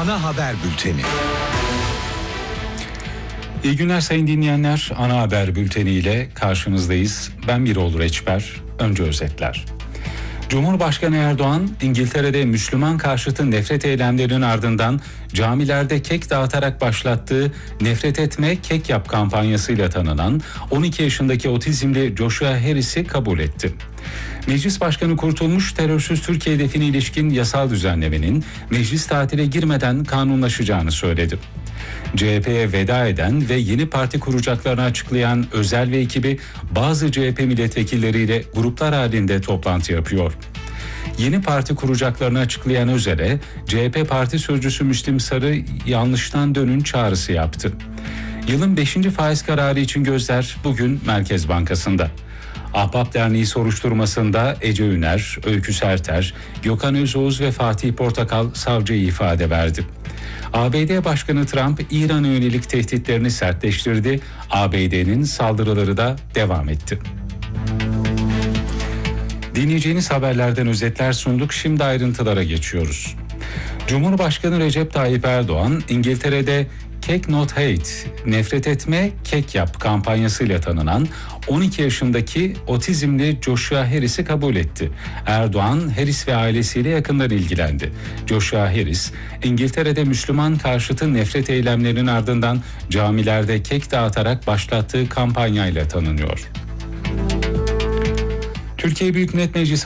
Ana haber bülteni. İyi günler sayın dinleyenler. Ana haber bülteni ile karşınızdayız. Ben Birol Reçber. Önce özetler. Cumhurbaşkanı Erdoğan, İngiltere'de Müslüman karşıtı nefret eylemlerinin ardından camilerde kek dağıtarak başlattığı "Nefret etme, kek yap" kampanyasıyla tanınan 12 yaşındaki otizmli Joshua Harris'i kabul etti. Meclis Başkanı Kurtulmuş, terörsüz Türkiye hedefine ilişkin yasal düzenlemenin meclis tatile girmeden kanunlaşacağını söyledi. CHP'ye veda eden ve yeni parti kuracaklarını açıklayan Özel ve ekibi bazı CHP milletvekilleriyle gruplar halinde toplantı yapıyor. Yeni parti kuracaklarını açıklayan Özel'e CHP Parti Sözcüsü Müslim Sarı yanlıştan dönün çağrısı yaptı. Yılın 5. faiz kararı için gözler bugün Merkez Bankası'nda. Ahbap Derneği soruşturmasında Ece Üner, Öykü Serter, Gökhan Özoğuz ve Fatih Portakal savcıya ifade verdi. ABD Başkanı Trump, İran'a yönelik tehditlerini sertleştirdi. ABD'nin saldırıları da devam etti. Dinleyeceğiniz haberlerden özetler sunduk. Şimdi ayrıntılara geçiyoruz. Cumhurbaşkanı Recep Tayyip Erdoğan, İngiltere'de Cake Not Hate, nefret etme, kek yap kampanyasıyla tanınan 12 yaşındaki otizmli Joshua Harris'i kabul etti. Erdoğan, Harris ve ailesiyle yakından ilgilendi. Joshua Harris, İngiltere'de Müslüman karşıtı nefret eylemlerinin ardından camilerde kek dağıtarak başlattığı kampanyayla tanınıyor. Türkiye Büyük Millet Meclisi